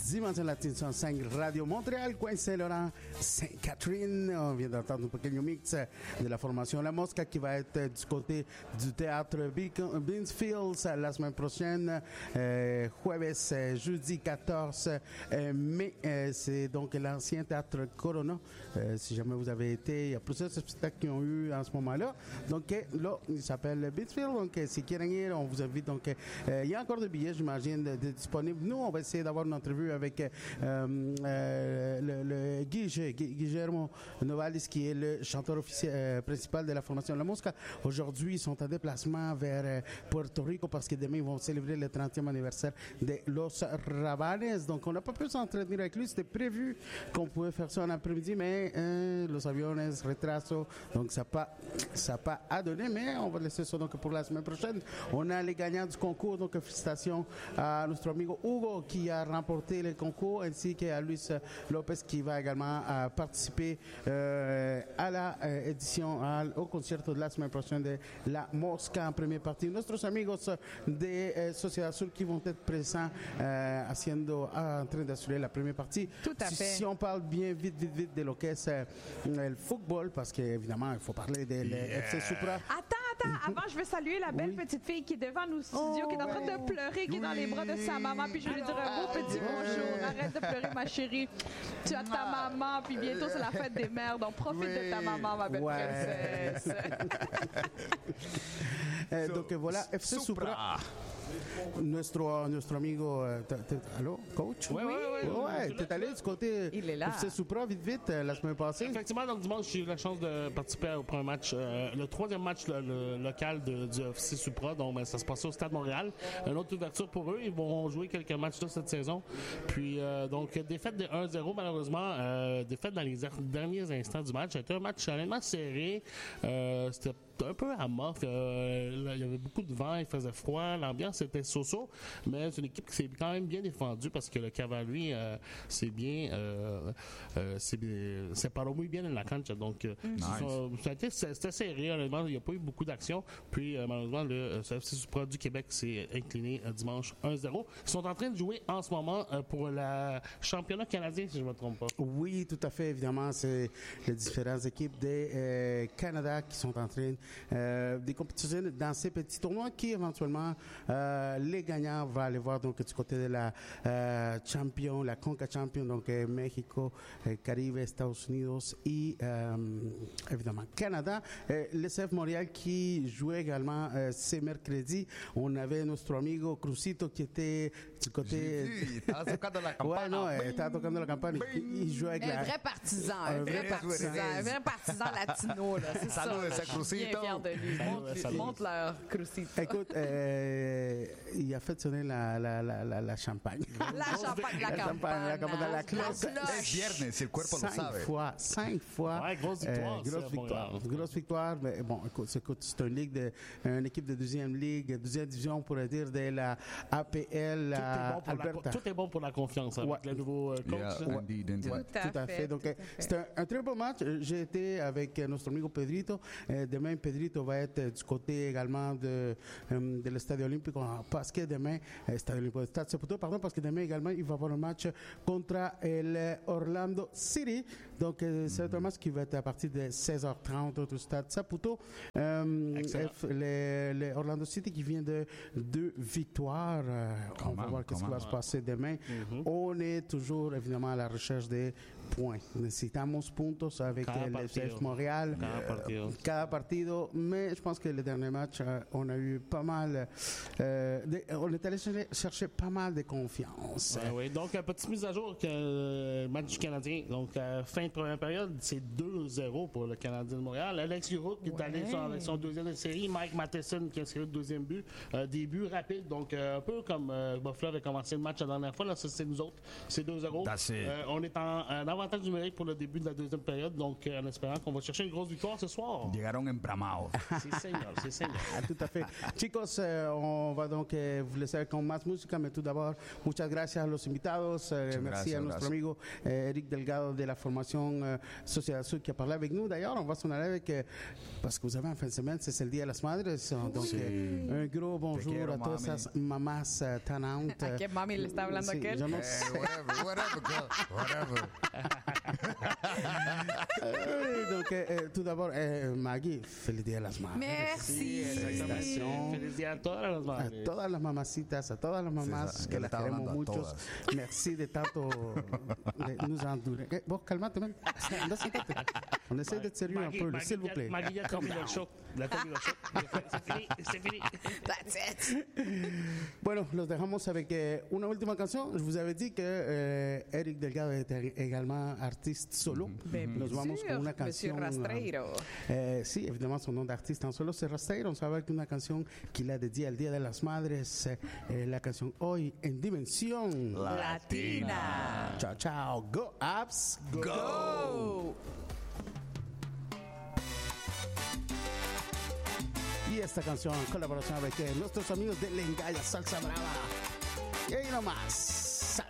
Dimension Latine 105 Radio Montréal, coin Saint-Laurent, Sainte-Catherine. On vient d'entendre un pequeño mix de la formation La Mosca qui va être du côté du théâtre Beansfields la semaine prochaine, jueves, jeudi 14 mai. C'est donc l'ancien théâtre Corona. Si jamais vous avez été, il y a plusieurs spectacles qui ont eu en ce moment-là. Donc là, il s'appelle Beansfield. Donc si vous voulez, on vous invite. Donc il y a encore des billets, j'imagine, de disponibles. Nous, on va essayer d'avoir une entrevue avec le Guillermo Novalis, qui est le chanteur officiel principal de la formation La Mosca. Aujourd'hui, ils sont en déplacement vers Puerto Rico parce que demain, ils vont célébrer le 30e anniversaire de Los Rabanes. Donc, on n'a pas pu s'entretenir avec lui. C'était prévu qu'on pouvait faire ça en après-midi, mais los aviones, retraso. Donc, ça n'a pas à donner, mais on va laisser ça donc pour la semaine prochaine. On a les gagnants du concours. Donc, félicitations à notre amigo Hugo qui a remporté le concours, ainsi qu'à Luis Lopez qui va également participer à la édition, au concierto de la semaine prochaine de La Mosca en première partie. Nuestros amigos de Sociedad Azul qui vont être présents en train d'assurer la première partie. Tout à fait. Si on parle bien vite de lo que es le football, parce qu'évidemment, il faut parler de FC Supra. Attends, avant, je veux saluer la belle petite fille qui est devant nos studios, qui est en train de pleurer, qui est dans les bras de sa maman, puis je vais lui dire un beau petit bonjour. Arrête de pleurer, ma chérie. Tu as ta maman, puis bientôt c'est la fête des mères, donc profite de ta maman, ma belle princesse. Donc voilà, FC Supra. Nuestro amigo, allô, coach? Oui. T'es allé du côté FC Supra vite la semaine passée? Effectivement, donc dimanche, j'ai eu la chance de participer au premier match, le troisième match local du FC Supra. Donc, ça se passait au Stade Montréal. Une autre ouverture pour eux. Ils vont jouer quelques matchs là cette saison. Puis, donc, défaite de 1-0, malheureusement. Défaite dans les derniers instants du match. C'était un match honnêtement serré. C'était un peu à mort. Il y avait beaucoup de vent, il faisait froid, l'ambiance était so-so, mais c'est une équipe qui s'est quand même bien défendue parce que le Cavalier c'est pas muy bien dans la cancha. Donc, c'était serré, honnêtement. Il n'y a pas eu beaucoup d'action. Puis, malheureusement, le FC Supra du Québec s'est incliné dimanche 1-0. Ils sont en train de jouer en ce moment pour le championnat canadien, si je ne me trompe pas. Oui, tout à fait. Évidemment, c'est les différentes équipes du Canada qui sont en train des compétitions dans ces petits tournois qui éventuellement les gagnants vont aller voir donc du côté de la champion, la Conca Champion, donc Mexico, Caribe, Estados Unidos et évidemment Canada. Le CF Montréal qui jouait également ce mercredi. On avait notre amigo Crucito qui était du côté. Estaba tocando la campana. Ouais, non, estaba tocando la campana. Il jouait avec un vrai partisan, un vrai partisan latino, là. C'est Saludos ça. a Crucito. Fier de lui. Montre-leur Crucito. Écoute, il a fait sonner la champagne. La campane dans la cloche. Es viernes, el cuerpo lo sabe. 5 fois. Ouais, grosse victoire. Mais bon, écoute, c'est une équipe de deuxième division, on pourrait dire, de la APL Alberta. Tout est bon pour la confiance avec le nouveau coach. Tout à fait. Donc, c'est un très beau match. J'ai été avec notre amigo Pedrito. Demain, Pedrito va être du côté également de l'Estade Olympique parce que demain, Stade Saputo, parce que demain également, il va y avoir un match contre Orlando City. Donc, c'est un match qui va être à partir de 16h30 au Stade Saputo. Le Orlando City qui vient de 2 victoires. On va voir ce qui va se passer demain. On est toujours, évidemment, à la recherche des points. Necesitamos puntos avec le CF Montréal. Cada partido. Mais je pense que le dernier match, on a eu pas mal. On est allé chercher pas mal de confiance. Oui. Donc, petite mise à jour que match du Canadien. Donc, fin de première période, c'est 2-0 pour le Canadien de Montréal. Alex Giroux qui est allé avec son deuxième de série. Mike Matheson qui a inscrit le deuxième but. Des buts rapides. Donc, un peu comme Buffalo avait commencé le match la dernière fois. Là, c'est nous autres. C'est 2-0. On est en avantage numérique pour le début de la deuxième période. Donc, en espérant qu'on va chercher une grosse victoire ce soir. Llegaron mouth. Sí, señor, sí, señor. Tout à fait. Chicos, on va donc vous laisser con más música, mais tout d'abord, muchas gracias a los invitados. Merci à notre amigo Eric Delgado de la formation Sociedad Sud qui a parlé avec nous. D'ailleurs, on va s'en aller avec, parce que vous avez en fin de semaine, c'est le Día de las Madres. Donc, un gros bonjour à todas esas mamás tanantes. ¿A qué mami le está hablando aquel? Yo no sé. Whatever, girl. Whatever. Donc, tout d'abord, Maggie, feliz Día de las Madres. Merci. Feliz día a todas las A madres. todas las mamacitas, a todas las mamás Sí, que él las está queremos hablando a mucho. todas. Merci de tanto de nous endurer. Vos, calmate, man. Anda, siéntate. On essaie d'être sérieux un peu, s'il vous plaît. Maggie a terminé le show. La terminé le show. C'est fini. That's it. Bueno, los dejamos avec una última canción. Je vous avais dit que Eric Delgado était également artiste solo. Nos vamos con una Monsieur canción. Rastreiro. Sí, évidemment, son nom d'artiste en solo c'est Rastreiro. On s'en va avec una canción qu'il a dédiée al Día de las Madres. La canción Hoy en Dimensión Latina. Ciao, ciao. Go, Abs. Go. Y esta canción en colaboración avec nuestros amigos de Lengaya Salsa Brava. Y ahí nomás.